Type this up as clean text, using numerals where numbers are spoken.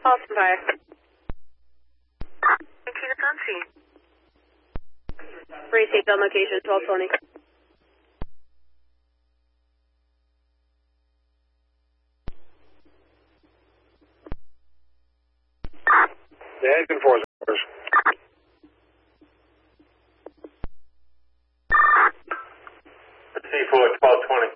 Austin Fire. Key to Guncy. Free seatbelt location 1220. The engine force. C4 1220.